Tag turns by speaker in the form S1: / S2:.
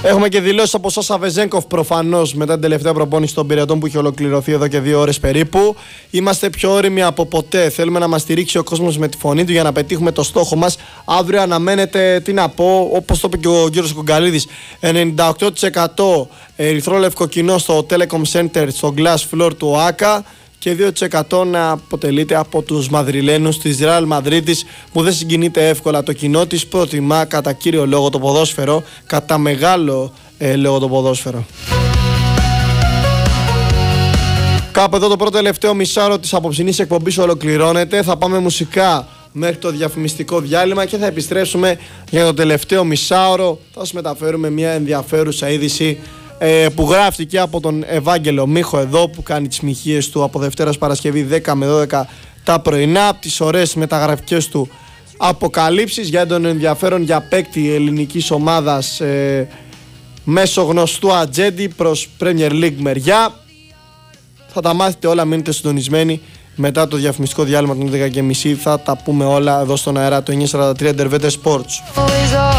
S1: Έχουμε και δηλώσεις από Σάσα Βεζένκοφ προφανώς μετά την τελευταία προπόνηση των Πυραιωτών που είχε ολοκληρωθεί εδώ και 2 ώρες περίπου. Είμαστε πιο όριμοι από ποτέ. Θέλουμε να μας στηρίξει ο κόσμος με τη φωνή του για να πετύχουμε το στόχο μας. Αύριο αναμένεται, τι να πω, όπως το είπε και ο κύριος Κουγκαλίδης, 98% ερυθρόλευκο κοινό στο Telecom Center, στο Glass Floor του ΟΑΚΑ, και 2% να αποτελείται από τους Μαδριλένους της Real Μαδρίτης, που δεν συγκινείται εύκολα το κοινό της, προτιμά κατά κύριο λόγο το ποδόσφαιρο, κατά μεγάλο λόγο το ποδόσφαιρο. Κάπου εδώ το πρώτο τελευταίο μισάωρο της απόψινής εκπομπής ολοκληρώνεται. Θα πάμε μουσικά μέχρι το διαφημιστικό διάλειμμα και θα επιστρέψουμε για το τελευταίο μισάωρο. Θα σας μεταφέρουμε μια ενδιαφέρουσα είδηση που γράφτηκε από τον Ευάγγελο Μίχο εδώ, που κάνει τις μοιχείες του από Δευτέρα Παρασκευή 10 με 12 τα πρωινά, από τις ωραίες μεταγραφικές του αποκαλύψεις για έντονο ενδιαφέρον για παίκτη ελληνικής ομάδας μέσω γνωστού ατζέντη προς Premier League μεριά. Θα τα μάθετε όλα, μείνετε συντονισμένοι. Μετά το διαφημιστικό διάλειμμα των 11.30 θα τα πούμε όλα εδώ στον αέρα του 943 Dervete Sports.